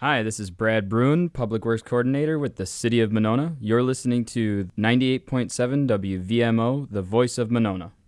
Hi, this is Brad Bruin, Public Works Coordinator with the City of Monona. You're listening to 98.7 WVMO, the voice of Monona.